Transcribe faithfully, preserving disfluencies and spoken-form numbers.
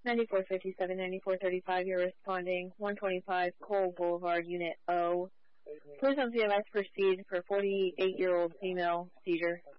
ninety-four fifty-seven, ninety-four thirty-five, you're responding. one twenty-five Cole Boulevard, Unit O. Please don't see a proceed for forty-eight-year-old female seizure.